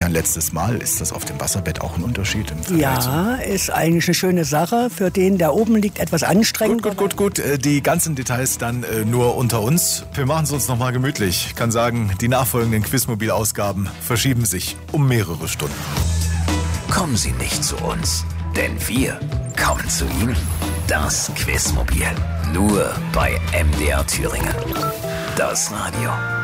ein letztes Mal. Ist das auf dem Wasserbett auch ein Unterschied im Vergleich? Ja, ist eigentlich eine schöne Sache. Für den, der oben liegt, etwas anstrengend. Gut. Die ganzen Details dann nur unter uns. Wir machen es uns nochmal gemütlich. Ich kann sagen, die nachfolgenden Quizmobil-Ausgaben verschieben sich um mehrere Stunden. Kommen Sie nicht zu uns, denn wir kommen zu Ihnen. Das Quizmobil. Nur bei MDR Thüringen. Das Radio.